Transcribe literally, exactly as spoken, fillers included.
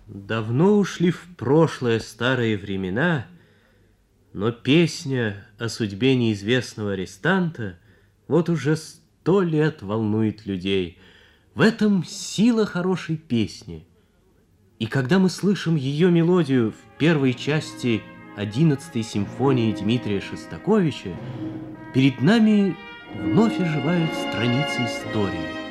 Давно ушли в прошлое старые времена, но песня о судьбе неизвестного арестанта вот уже сто лет волнует людей. В этом сила хорошей песни. И когда мы слышим ее мелодию в первой части одиннадцатой симфонии Дмитрия Шостаковича, перед нами вновь оживают страницы истории.